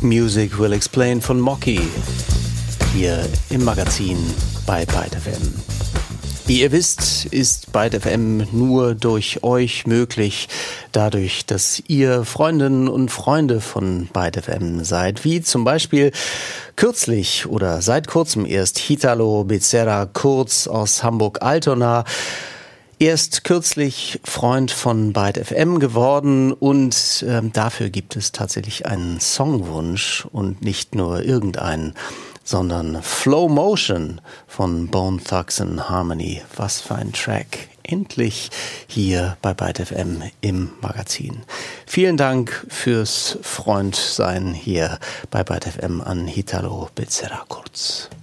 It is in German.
Music Will Explain von Mocky hier im Magazin bei Byte FM. Wie ihr wisst, ist Byte FM nur durch euch möglich, dadurch, dass ihr Freundinnen und Freunde von Byte FM seid, wie zum Beispiel kürzlich oder seit kurzem erst Hitalo Becerra Kurz aus Hamburg-Altona. Erst kürzlich Freund von Byte FM geworden und dafür gibt es tatsächlich einen Songwunsch und nicht nur irgendeinen, sondern Flow Motion von Bone Thugs-n-Harmony. Was für ein Track. Endlich hier bei Byte FM im Magazin. Vielen Dank fürs Freundsein hier bei Byte FM an Hitalo Becerra Kurz.